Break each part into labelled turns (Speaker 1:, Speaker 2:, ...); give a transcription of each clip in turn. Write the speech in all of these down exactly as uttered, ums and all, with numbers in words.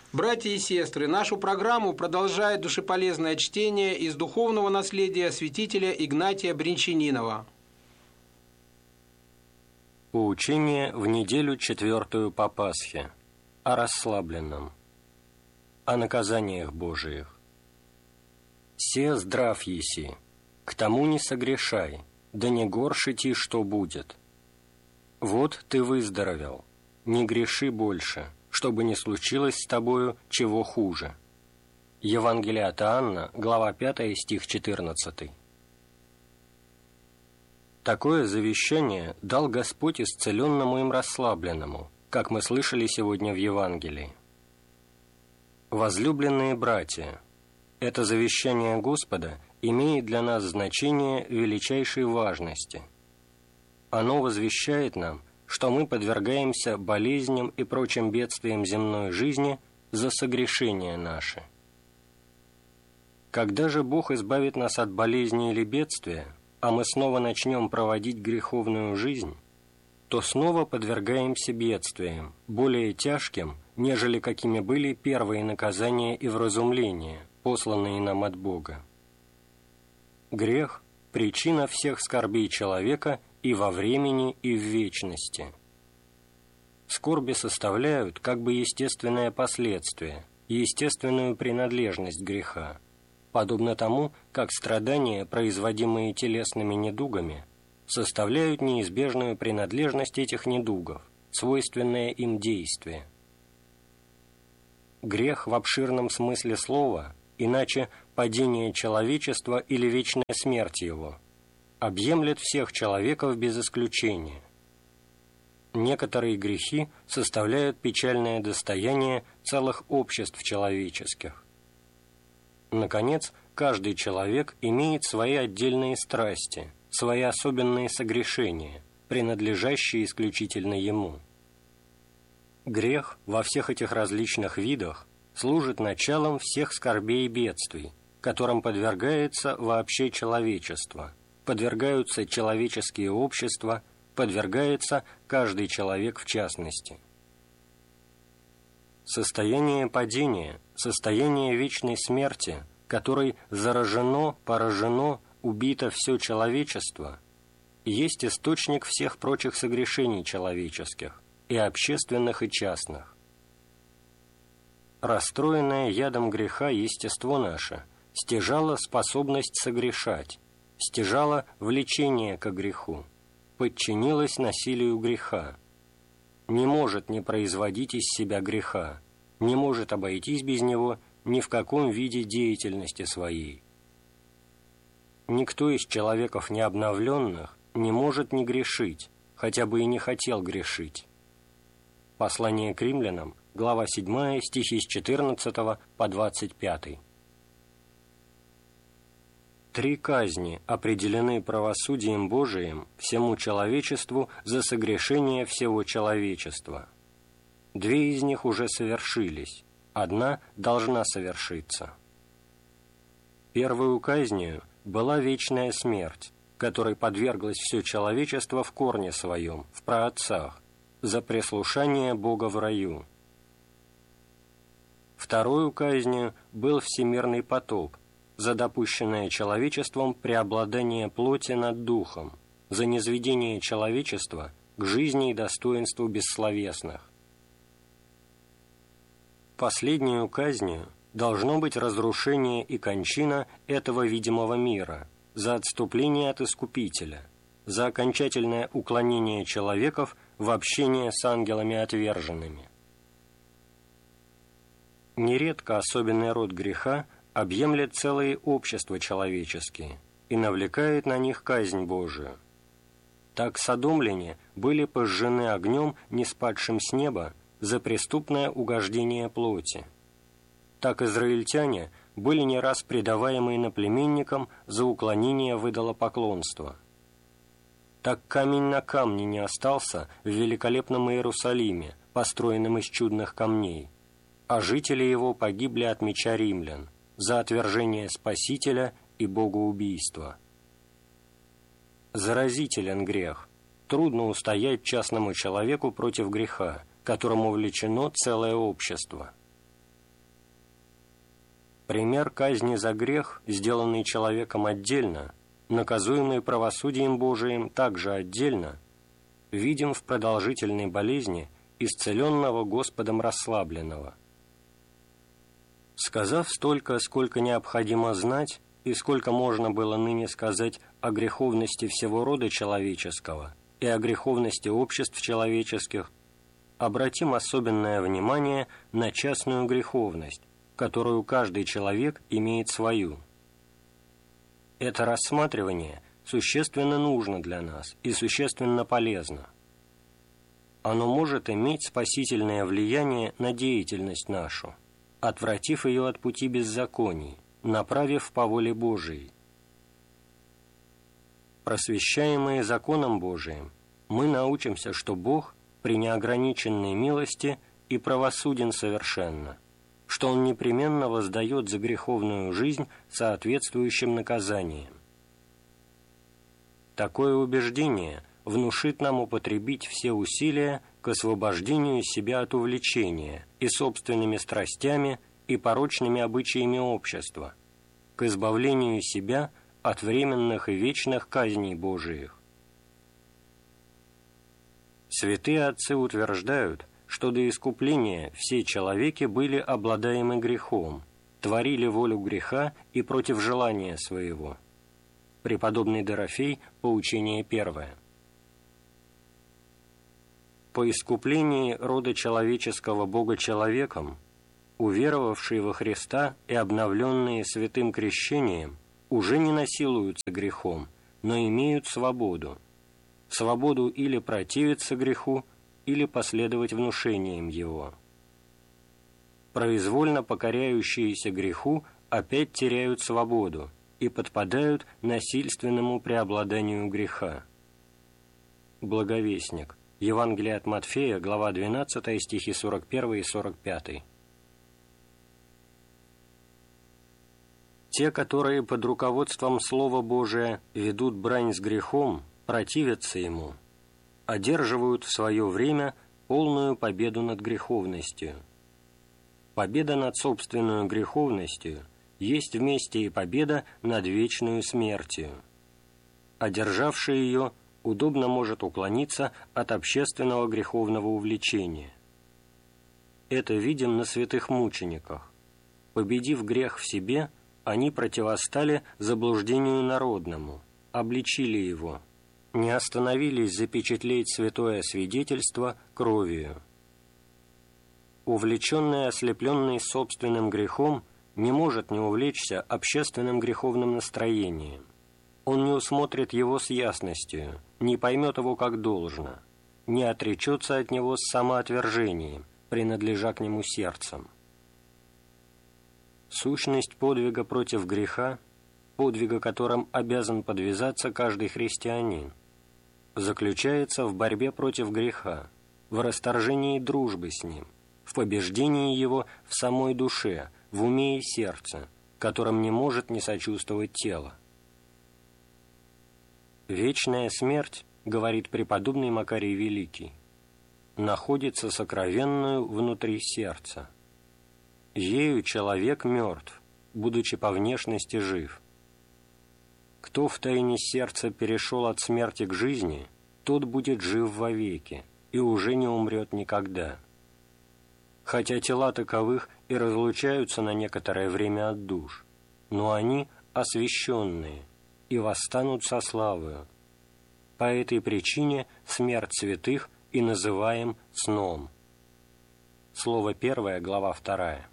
Speaker 1: Братья и сестры, нашу программу продолжает душеполезное чтение из духовного наследия святителя Игнатия Бринчанинова.
Speaker 2: Поучение в неделю четвертую по Пасхе. О расслабленном. О наказаниях Божиих. «Се здрав еси, к тому не согрешай, да не горше ти, что будет. Вот ты выздоровел, не греши больше, чтобы не случилось с тобою чего хуже». Евангелие от Иоанна, глава пятая, стих четырнадцатый. Такое завещание дал Господь исцеленному им расслабленному, как мы слышали сегодня в Евангелии. Возлюбленные братья, это завещание Господа имеет для нас значение величайшей важности. Оно возвещает нам, что мы подвергаемся болезням и прочим бедствиям земной жизни за согрешения наши. Когда же Бог избавит нас от болезни или бедствия, а мы снова начнем проводить греховную жизнь, то снова подвергаемся бедствиям, более тяжким, нежели какими были первые наказания и вразумления, посланные нам от Бога. Грех – причина всех скорбей человека и во времени, и в вечности. Скорби составляют как бы естественное последствие, естественную принадлежность греха, подобно тому, как страдания, производимые телесными недугами, составляют неизбежную принадлежность этих недугов, свойственное им действие. Грех в обширном смысле слова, иначе падение человечества или вечная смерть его, объемлет всех человеков без исключения. Некоторые грехи составляют печальное достояние целых обществ человеческих. Наконец, каждый человек имеет свои отдельные страсти, свои особенные согрешения, принадлежащие исключительно ему. Грех во всех этих различных видах служит началом всех скорбей и бедствий, которым подвергается вообще человечество, подвергаются человеческие общества, подвергается каждый человек в частности. Состояние падения, состояние вечной смерти, которой заражено, поражено, убито все человечество, есть источник всех прочих согрешений человеческих, и общественных, и частных. Расстроенное ядом греха естество наше стяжало способность согрешать, стяжало влечение ко греху, подчинилось насилию греха, не может не производить из себя греха, не может обойтись без него ни в каком виде деятельности своей. Никто из человеков необновленных не может не грешить, хотя бы и не хотел грешить. Послание к римлянам, глава седьмая, стихи с четырнадцатого по двадцать пятый. Три казни определены правосудием Божиим всему человечеству за согрешение всего человечества. Две из них уже совершились, одна должна совершиться. Первую казнью была вечная смерть, которой подверглось все человечество в корне своем, в праотцах, за преслушание Бога в раю. Вторую казнью был всемирный потоп, за допущенное человечеством преобладание плоти над духом, за низведение человечества к жизни и достоинству бессловесных. Последнюю казнью должно быть разрушение и кончина этого видимого мира, за отступление от Искупителя, за окончательное уклонение человеков в общение с ангелами отверженными. Нередко особенный род греха объемлет целые общества человеческие и навлекает на них казнь Божию. Так содомляне были пожжены огнем, ниспадшим с неба, за преступное угождение плоти. Так израильтяне были не раз предаваемы иноплеменникам за уклонение в идолопоклонство. Так камень на камне не остался в великолепном Иерусалиме, построенном из чудных камней, а жители его погибли от меча римлян за отвержение Спасителя и богоубийство. Заразителен грех. Трудно устоять частному человеку против греха, которому влечено целое общество. Пример казни за грех, сделанный человеком отдельно, наказуемый правосудием Божиим также отдельно, видим в продолжительной болезни исцеленного Господом расслабленного. Сказав столько, сколько необходимо знать, и сколько можно было ныне сказать о греховности всего рода человеческого и о греховности обществ человеческих, обратим особенное внимание на частную греховность, которую каждый человек имеет свою. Это рассматривание существенно нужно для нас и существенно полезно. Оно может иметь спасительное влияние на деятельность нашу, отвратив ее от пути беззаконий, направив по воле Божией. Просвещаемые законом Божиим, мы научимся, что Бог при неограниченной милости и правосуден совершенно, что Он непременно воздает за греховную жизнь соответствующим наказанием. Такое убеждение внушит нам употребить все усилия к освобождению себя от увлечения и собственными страстями и порочными обычаями общества, к избавлению себя от временных и вечных казней Божиих. Святые отцы утверждают, что до искупления все человеки были обладаемы грехом, творили волю греха и против желания своего. Преподобный Дорофей, поучение первое. По искуплении рода человеческого Бога-человеком, уверовавшие во Христа и обновленные святым крещением уже не насилуются грехом, но имеют свободу. Свободу или противиться греху, или последовать внушениям его. Произвольно покоряющиеся греху опять теряют свободу и подпадают насильственному преобладанию греха. Благовестник. Евангелие от Матфея, глава двенадцатая, стихи сорок первый и сорок пятый. Те, которые под руководством Слова Божия ведут брань с грехом, противятся ему, одерживают в свое время полную победу над греховностью. Победа над собственной греховностью есть вместе и победа над вечную смертью. Одержавший ее удобно может уклониться от общественного греховного увлечения. Это видим на святых мучениках. Победив грех в себе, они противостали заблуждению народному, обличили его, не остановились запечатлеть святое свидетельство кровью. Увлеченный и ослепленный собственным грехом не может не увлечься общественным греховным настроением. Он не усмотрит его с ясностью, не поймет его как должно, не отречется от него с самоотвержением, принадлежа к нему сердцем. Сущность подвига против греха, подвига, которым обязан подвязаться каждый христианин, заключается в борьбе против греха, в расторжении дружбы с ним, в побеждении его в самой душе, в уме и сердце, которым не может не сочувствовать тело. «Вечная смерть, — говорит преподобный Макарий Великий, — находится сокровенную внутри сердца. Ею человек мертв, будучи по внешности жив. Кто в тайне сердца перешел от смерти к жизни, тот будет жив вовеки и уже не умрет никогда. Хотя тела таковых и разлучаются на некоторое время от душ, но они освященные и восстанут со славою. По этой причине смерть святых и называем сном». Слово первое, глава вторая.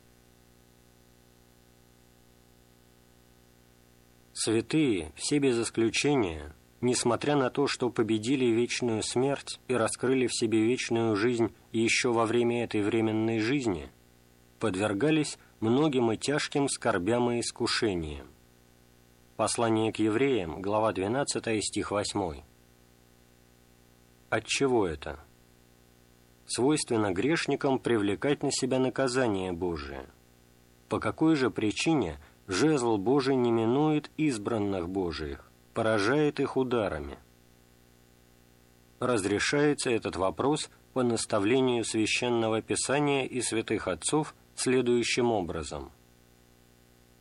Speaker 2: Святые, все без исключения, несмотря на то, что победили вечную смерть и раскрыли в себе вечную жизнь еще во время этой временной жизни, подвергались многим и тяжким скорбям и искушениям. Послание к евреям, глава двенадцатая, стих восьмой. Отчего это? Свойственно грешникам привлекать на себя наказание Божие. По какой же причине жезл Божий не минует избранных Божиих, поражает их ударами? Разрешается этот вопрос по наставлению Священного Писания и святых отцов следующим образом.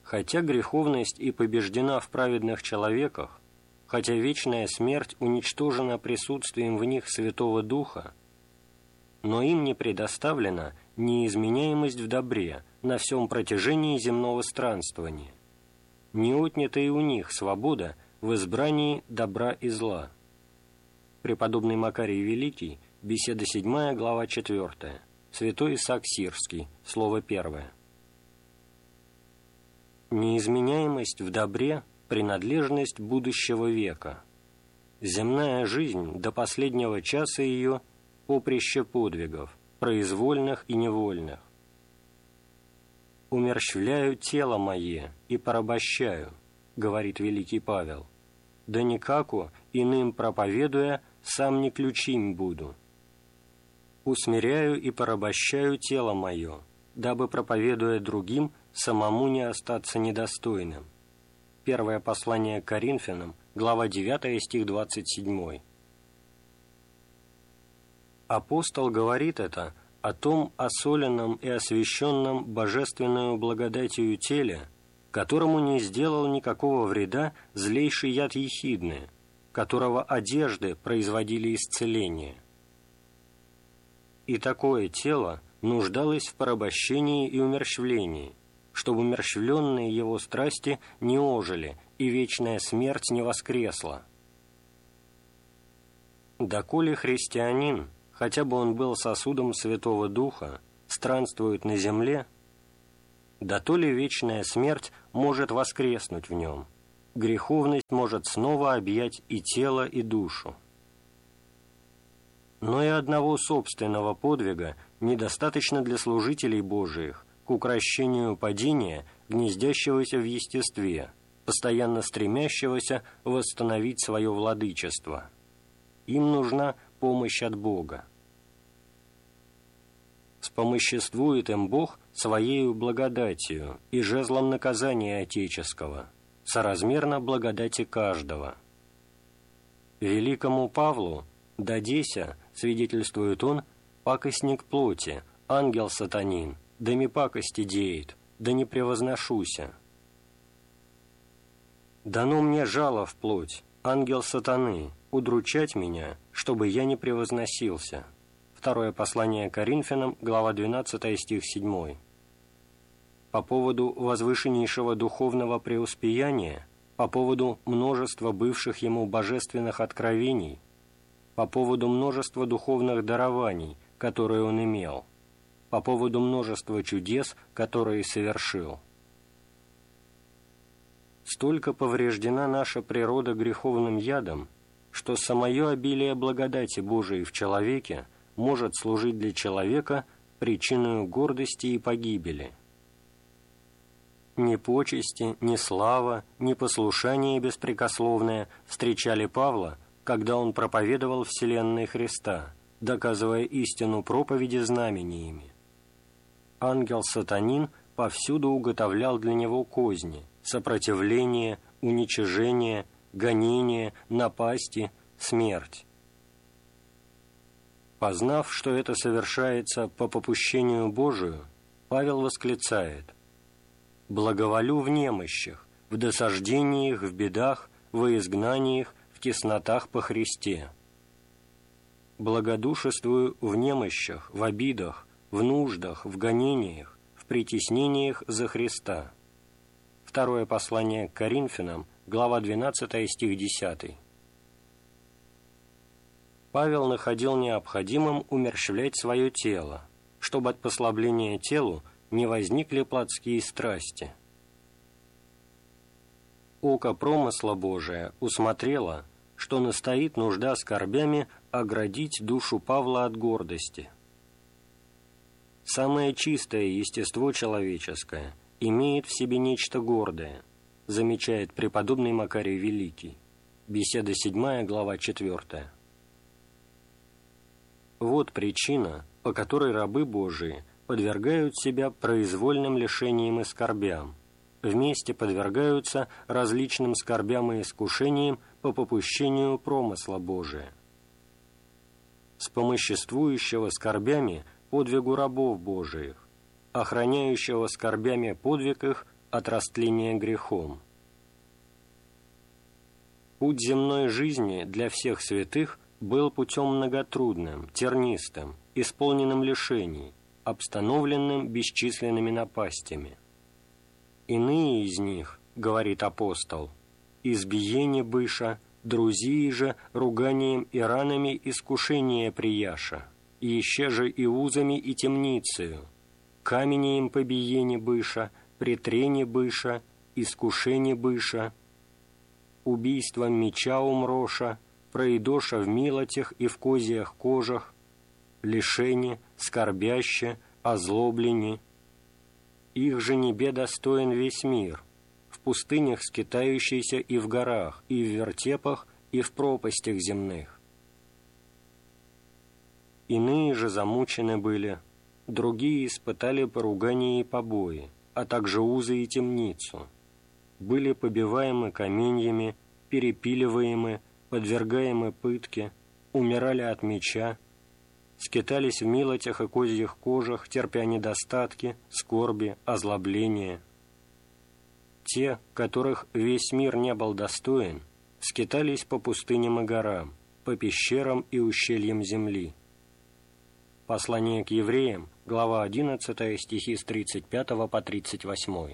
Speaker 2: Хотя греховность и побеждена в праведных человеках, хотя вечная смерть уничтожена присутствием в них Святого Духа, но им не предоставлена неизменяемость в добре на всем протяжении земного странствования, не отнята и у них свобода в избрании добра и зла. Преподобный Макарий Великий, беседа седьмая, глава четвертая, святой Исаак Сирский, слово первое. Неизменяемость в добре – принадлежность будущего века. Земная жизнь до последнего часа ее – поприще подвигов, произвольных и невольных. «Умерщвляю тело мое и порабощаю», — говорит великий Павел, «да никаку, иным проповедуя, сам не ключим буду. Усмиряю и порабощаю тело мое, дабы, проповедуя другим, самому не остаться недостойным». Первое послание к Коринфянам, глава девятая, стих двадцать семь. Апостол говорит это о том осоленном и освященном божественную благодатью теле, которому не сделал никакого вреда злейший яд ехидны, которого одежды производили исцеление. И такое тело нуждалось в порабощении и умерщвлении, чтобы умерщвленные его страсти не ожили и вечная смерть не воскресла. Доколе христианин, хотя бы он был сосудом Святого Духа, странствует на земле, дотоле вечная смерть может воскреснуть в нем, греховность может снова объять и тело, и душу. Но и одного собственного подвига недостаточно для служителей Божиих к укрощению падения, гнездящегося в естестве, постоянно стремящегося восстановить свое владычество. Им нужна помощь от Бога. Спомоществует им Бог Своею благодатью и жезлом наказания отеческого, соразмерно благодати каждого. Великому Павлу, дадеся, свидетельствует он, пакостник плоти, ангел сатанин, да ми пакости деет, да не превозношуся. Дано мне жало в плоть, ангел сатаны, удручать меня, чтобы я не превозносился. Второе послание к Коринфянам, глава двенадцатая, стих седьмой. По поводу возвышеннейшего духовного преуспеяния, по поводу множества бывших ему божественных откровений, по поводу множества духовных дарований, которые он имел, по поводу множества чудес, которые совершил. Столько повреждена наша природа греховным ядом, что самое обилие благодати Божией в человеке может служить для человека причиной гордости и погибели. Ни почести, ни слава, ни послушание беспрекословное встречали Павла, когда он проповедовал вселенной Христа, доказывая истину проповеди знамениями. Ангел-сатанин повсюду уготовлял для него козни, сопротивление, уничижение, гонение, напасти, смерть. Познав, что это совершается по попущению Божию, Павел восклицает: «Благоволю в немощах, в досаждениях, в бедах, во изгнаниях, в теснотах по Христе. Благодушествую в немощах, в обидах, в нуждах, в гонениях, в притеснениях за Христа». Второе послание к Коринфянам, глава двенадцатая, стих десятый. Павел находил необходимым умерщвлять свое тело, чтобы от послабления телу не возникли плотские страсти. Око промысла Божия усмотрело, что настоит нужда скорбями оградить душу Павла от гордости. Самое чистое естество человеческое имеет в себе нечто гордое, замечает преподобный Макарий Великий. Беседа седьмая, глава четвертая. Вот причина, по которой рабы Божии подвергают себя произвольным лишениям и скорбям, вместе подвергаются различным скорбям и искушениям по попущению промысла Божия. Спомоществующего скорбями подвигу рабов Божиих, охраняющего скорбями подвиг их от растления грехом. Путь земной жизни для всех святых был путем многотрудным, тернистым, исполненным лишений, обстановленным бесчисленными напастями. Иные из них, говорит апостол, избиение быша, друзии же руганием и ранами искушения прияша, и еще же и узами и темницею, каменеем побиение быша, претрение быша, искушение быша, убийством меча умроша, проидоша в милотях и в козьях кожах, лишение, скорбяще, озлобление. Их же небе достоин весь мир, в пустынях скитающийся и в горах, и в вертепах, и в пропастях земных. Иные же замучены были, другие испытали поругание и побои, а также узы и темницу, были побиваемы каменьями, перепиливаемы, подвергаемы пытке, умирали от меча, скитались в милотях и козьих кожах, терпя недостатки, скорби, озлобления. Те, которых весь мир не был достоин, скитались по пустыням и горам, по пещерам и ущельям земли. Послание к евреям, глава одиннадцатая, стихи с тридцать пятого по тридцать восьмой.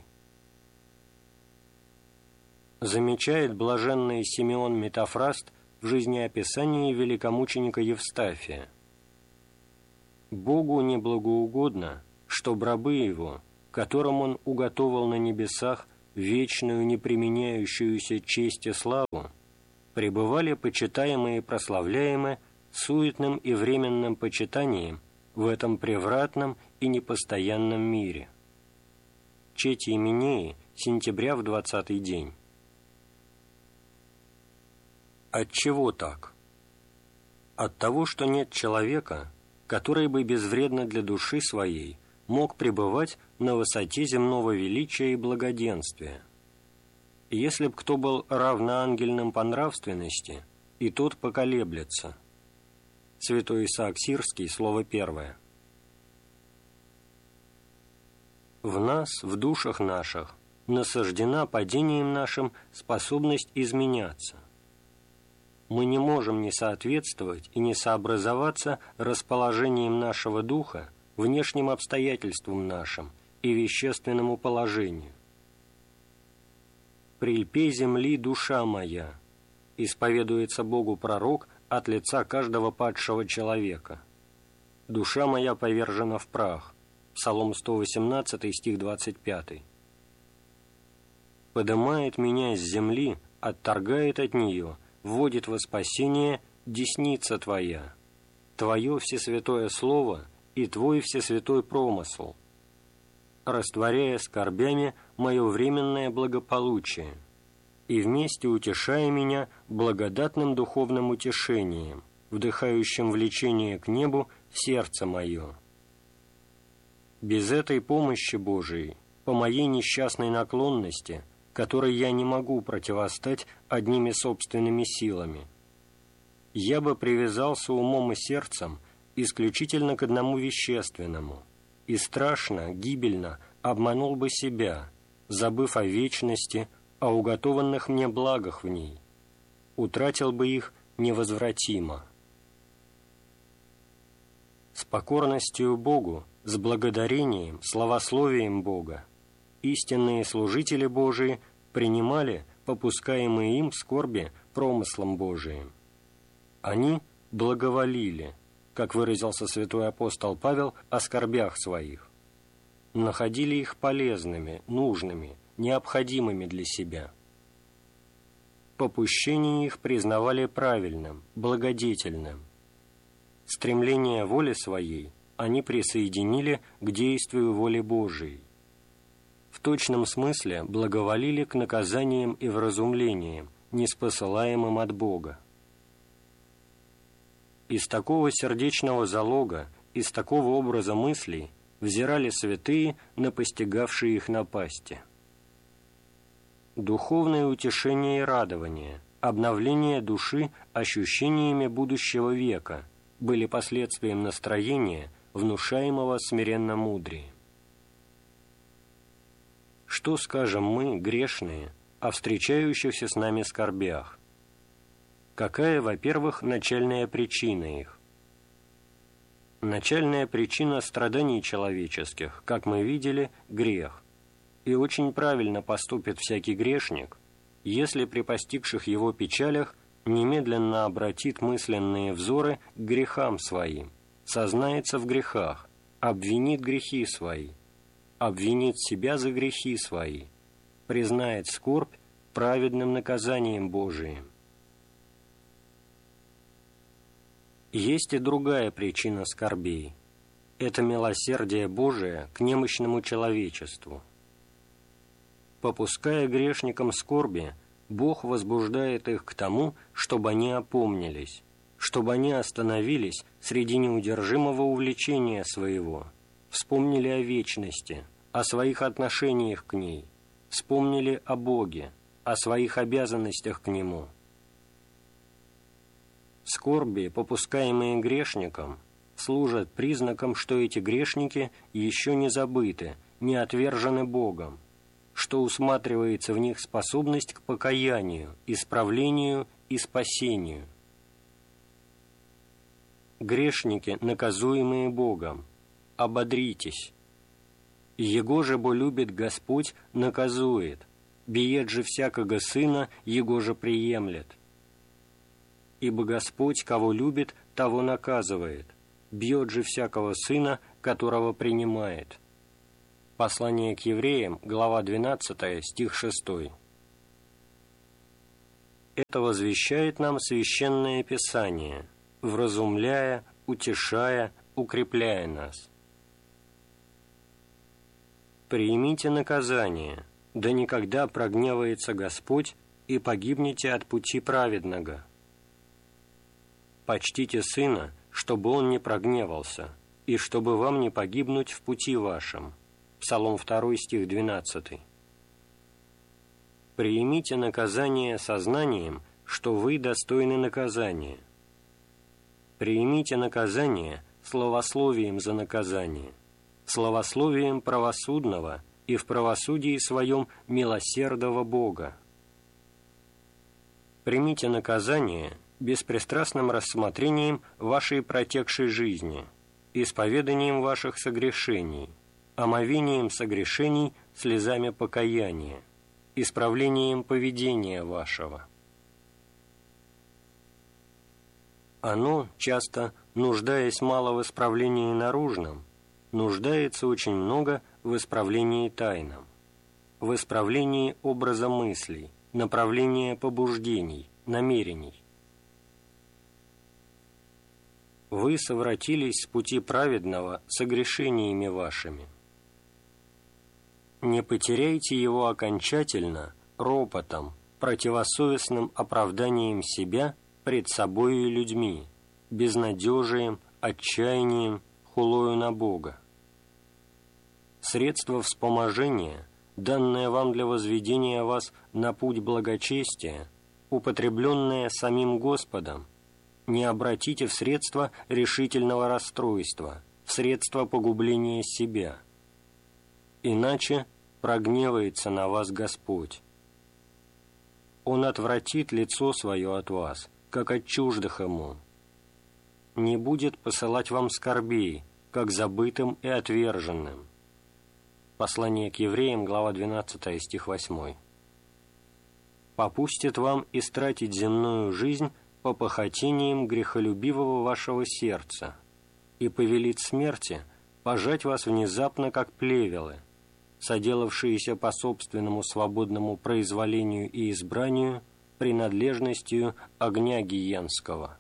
Speaker 2: Замечает блаженный Симеон Метафраст в жизнеописании великомученика Евстафия. «Богу неблагоугодно, чтоб рабы Его, которым Он уготовал на небесах вечную неприменяющуюся честь и славу, пребывали почитаемые и прославляемые суетным и временным почитанием в этом превратном и непостоянном мире». Чети Именеи, сентября в двадцатый день. Отчего так? От того, что нет человека, который бы безвредно для души своей мог пребывать на высоте земного величия и благоденствия. Если б кто был равноангельным по нравственности, и тот поколеблется. Святой Исаак Сирский, слово первое. В нас, в душах наших, насаждена падением нашим способность изменяться. Мы не можем не соответствовать и не сообразоваться расположением нашего духа внешним обстоятельствам нашим и вещественному положению. «Прильпе земли душа моя», исповедуется Богу пророк от лица каждого падшего человека. «Душа моя повержена в прах», Псалом сто восемнадцатый, стих двадцать пятый. «Подымает меня с земли, отторгает от нее, вводит во спасение десница Твоя, Твое всесвятое слово и Твой всесвятой промысл, растворяя скорбями мое временное благополучие и вместе утешая меня благодатным духовным утешением, вдыхающим влечение к небу в сердце мое. Без этой помощи Божией, по моей несчастной наклонности, которой я не могу противостать одними собственными силами, я бы привязался умом и сердцем исключительно к одному вещественному и страшно, гибельно обманул бы себя, забыв о вечности, о уготованных мне благах в ней, утратил бы их невозвратимо. С покорностью Богу, с благодарением, славословием Бога, истинные служители Божии принимали попускаемые им скорби промыслом Божиим. Они благоволили, как выразился святой апостол Павел о скорбях своих, находили их полезными, нужными, необходимыми для себя. Попущение их признавали правильным, благодетельным. Стремление воли своей они присоединили к действию воли Божией. В точном смысле благоволили к наказаниям и вразумлениям, ниспосылаемым от Бога. Из такого сердечного залога, из такого образа мыслей взирали святые на постигавшие их напасти. Духовное утешение и радование, обновление души ощущениями будущего века были последствием настроения, внушаемого смиренно-мудрием. Что скажем мы, грешные, о встречающихся с нами скорбях? Какая, во-первых, начальная причина их? Начальная причина страданий человеческих, как мы видели, грех. И очень правильно поступит всякий грешник, если при постигших его печалях немедленно обратит мысленные взоры к грехам своим, сознается в грехах, обвинит грехи свои, обвинит себя за грехи свои, признает скорбь праведным наказанием Божиим. Есть и другая причина скорбей. Это милосердие Божие к немощному человечеству. Попуская грешникам скорби, Бог возбуждает их к тому, чтобы они опомнились, чтобы они остановились среди неудержимого увлечения своего, вспомнили о вечности, о своих отношениях к ней, вспомнили о Боге, о своих обязанностях к Нему. Скорби, попускаемые грешникам, служат признаком, что эти грешники еще не забыты, не отвержены Богом, что усматривается в них способность к покаянию, исправлению и спасению. Грешники, наказуемые Богом, ободритесь. Его же бо любит Господь, наказует, биет же всякого сына, его же приемлет. Ибо Господь, кого любит, того наказывает, бьет же всякого сына, которого принимает». Послание к евреям, глава двенадцатая, стих шестой. Это возвещает нам Священное Писание, вразумляя, утешая, укрепляя нас. «Примите наказание, да никогда прогневается Господь, и погибнете от пути праведного. Почтите Сына, чтобы Он не прогневался, и чтобы вам не погибнуть в пути вашем». Псалом два, стих двенадцатый. «Примите наказание сознанием, что вы достойны наказания. Примите наказание словословием за наказание, словословием правосудного и в правосудии своем милосердного Бога. Примите наказание беспристрастным рассмотрением вашей протекшей жизни, исповеданием ваших согрешений, омовением согрешений слезами покаяния, исправлением поведения вашего». Оно, часто, нуждаясь мало в исправлении наружном, нуждается очень много в исправлении тайном, в исправлении образа мыслей, направления побуждений, намерений. Вы совратились с пути праведного согрешениями вашими. Не потеряйте его окончательно ропотом, противосовестным оправданием себя пред собою и людьми, безнадежием, отчаянием, хулою на Бога. Средство вспоможения, данное вам для возведения вас на путь благочестия, употребленное самим Господом, не обратите в средство решительного расстройства, в средство погубления себя. Иначе прогневается на вас Господь. Он отвратит лицо свое от вас, как от чуждых Ему. Не будет посылать вам скорбей, как забытым и отверженным. Послание к евреям, глава двенадцатая, стих восьмой. Попустит вам истратить земную жизнь по похотениям грехолюбивого вашего сердца и повелит смерти пожать вас внезапно, как плевелы, соделавшиеся по собственному свободному произволению и избранию принадлежностью огня гиенского.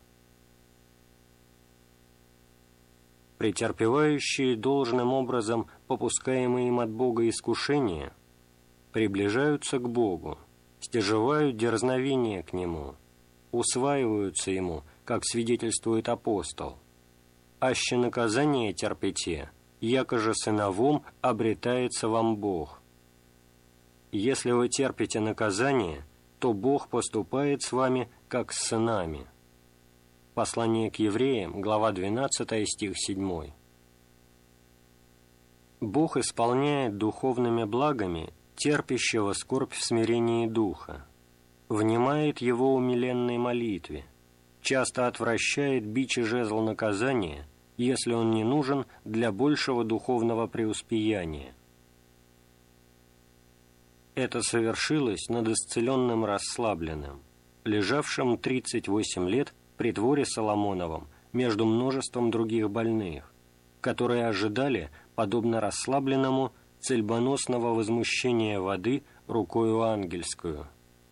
Speaker 2: Претерпевающие должным образом попускаемые им от Бога искушения приближаются к Богу, стяжевают дерзновение к Нему, усваиваются Ему, как свидетельствует апостол. «Аще наказание терпите, яко же сыновом обретается вам Бог». Если вы терпите наказание, то Бог поступает с вами, как с сынами. Послание к евреям, глава двенадцатая, стих седьмой. Бог исполняет духовными благами терпящего скорбь в смирении духа, внимает его умиленной молитве, часто отвращает бич и жезл наказания, если он не нужен для большего духовного преуспеяния. Это совершилось над исцеленным расслабленным, лежавшим тридцать восемь лет при дворе Соломоновом между множеством других больных, которые ожидали, подобно расслабленному, цельбоносного возмущения воды рукою ангельскую.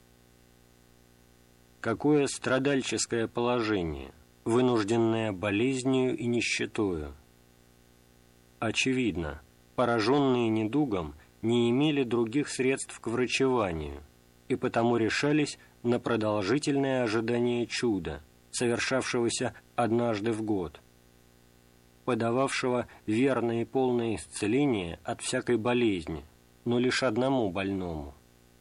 Speaker 2: Какое страдальческое положение, вынужденное болезнью и нищетою! Очевидно, пораженные недугом не имели других средств к врачеванию и потому решались на продолжительное ожидание чуда, совершавшегося однажды в год, подававшего верное и полное исцеление от всякой болезни, но лишь одному больному.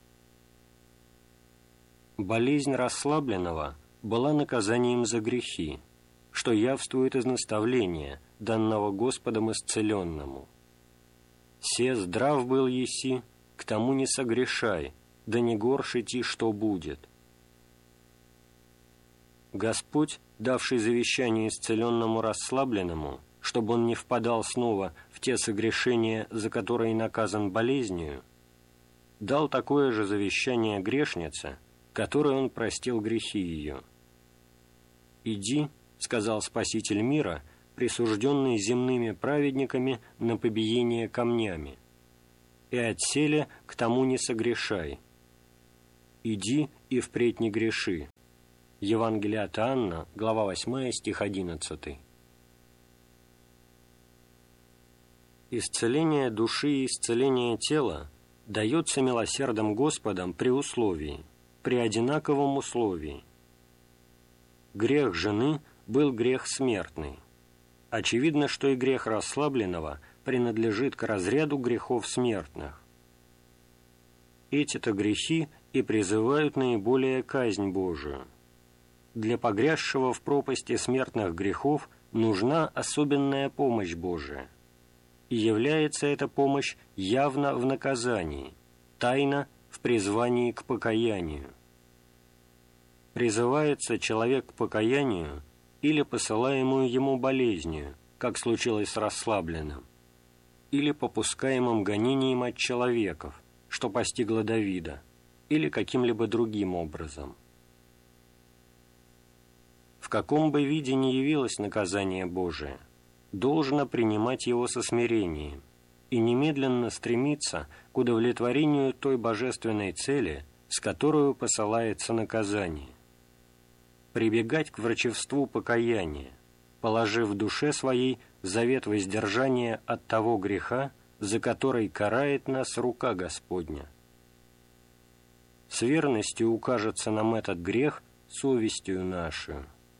Speaker 2: Болезнь расслабленного была наказанием за грехи, что явствует из наставления, данного Господом исцеленному. «Се здрав был еси, к тому не согрешай, да не горше ти, что будет». Господь, давший завещание исцеленному расслабленному, чтобы он не впадал снова в те согрешения, за которые наказан болезнью, дал такое же завещание грешнице, которой он простил грехи ее. «Иди, — сказал Спаситель мира, присужденный земными праведниками на побиение камнями, и отселе к тому не согрешай. Иди и впредь не греши». Евангелие от Иоанна, глава восьмая, стих одиннадцатый. Исцеление души и исцеление тела дается милосердным Господом при условии, при одинаковом условии. Грех жены был грех смертный. Очевидно, что и грех расслабленного принадлежит к разряду грехов смертных. Эти-то грехи и призывают наиболее казнь Божию. Для погрязшего в пропасти смертных грехов нужна особенная помощь Божия. И является эта помощь явно в наказании, тайно в призвании к покаянию. Призывается человек к покаянию или посылаемую ему болезнью, как случилось с расслабленным, или попускаемым гонением от человеков, что постигло Давида, или каким-либо другим образом. В каком бы виде ни явилось наказание Божие, должно принимать его со смирением и немедленно стремиться к удовлетворению той божественной цели, с которой посылается наказание. Прибегать к врачевству покаяния, положив в душе своей завет воздержания от того греха, за который карает нас рука Господня. С верностью укажется нам этот грех совестью нашу.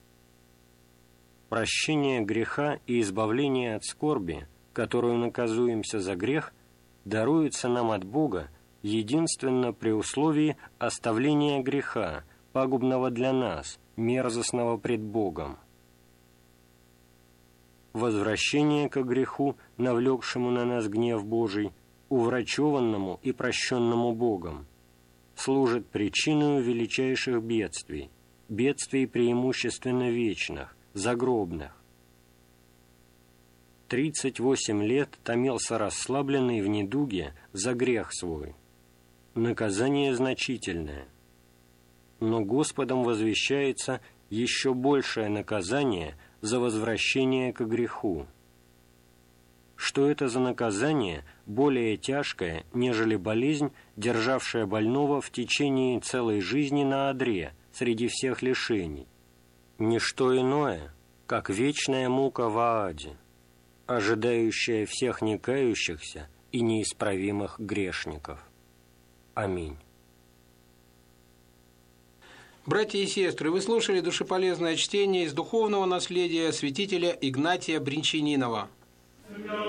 Speaker 2: Прощение греха и избавление от скорби, которую наказуемся за грех, даруется нам от Бога единственно при условии оставления греха, пагубного для нас, мерзостного пред Богом. Возвращение ко греху, навлекшему на нас гнев Божий, уврачеванному и прощенному Богом, служит причиной величайших бедствий, бедствий преимущественно вечных, загробных. Тридцать восемь лет томился расслабленный в недуге за грех свой. Наказание значительное. Но Господом возвещается еще большее наказание за возвращение к греху. Что это за наказание более тяжкое, нежели болезнь, державшая больного в течение целой жизни на одре среди всех лишений? Ничто иное, как вечная мука в Ааде, ожидающая всех некающихся и неисправимых грешников. Аминь.
Speaker 1: Братья и сестры, вы слушали душеполезное чтение из духовного наследия святителя Игнатия Бринчанинова.